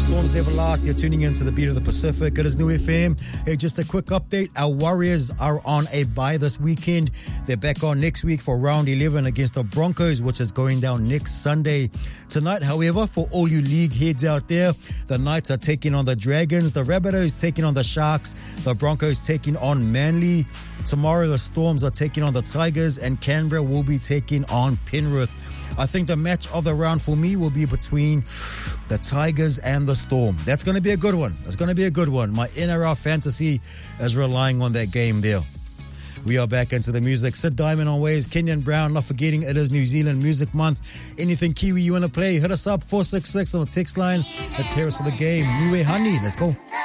Storms never last. You're tuning into the beat of the Pacific. It is New FM. Hey, just a quick update. Our Warriors are on a bye this weekend. They're back on next week for round 11 against the Broncos, which is going down next Sunday. Tonight, however, for all you league heads out there, the Knights are taking on the Dragons. The Rabbitohs taking on the Sharks. The Broncos taking on Manly. Tomorrow, the Storms are taking on the Tigers, and Canberra will be taking on Penrith. I think the match of the round for me will be between the Tigers and the Storm. That's going to be a good one. It's going to be a good one. My NRL fantasy is relying on that game there. We are back into the music. Sid Diamond on Ways, Kenyon Brown, not forgetting it is New Zealand Music Month. Anything Kiwi you want to play, hit us up, 466 on the text line. Let's hear us to the game. Niue Honey, let's go.